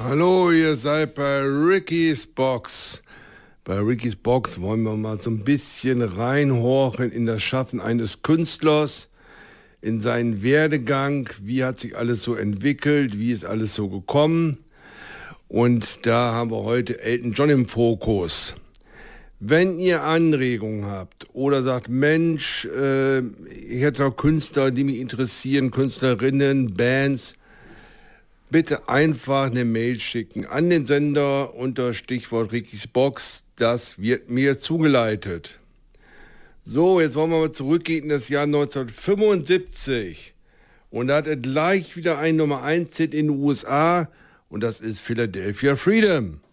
Hallo, ihr seid bei Ricky's Box. Bei Ricky's Box wollen wir mal so ein bisschen reinhorchen in das Schaffen eines Künstlers, in seinen Werdegang, wie hat sich alles so entwickelt, wie ist alles so gekommen. Und da haben wir heute Elton John im Fokus. Wenn ihr Anregungen habt oder sagt, Mensch, ich hätte noch Künstler, die mich interessieren, Künstlerinnen, Bands, bitte einfach eine Mail schicken an den Sender unter Stichwort Ricky's Box. Das wird mir zugeleitet. So, jetzt wollen wir mal zurückgehen in das Jahr 1975. Und da hat er gleich wieder ein Nummer 1 Hit in den USA und das ist Philadelphia Freedom.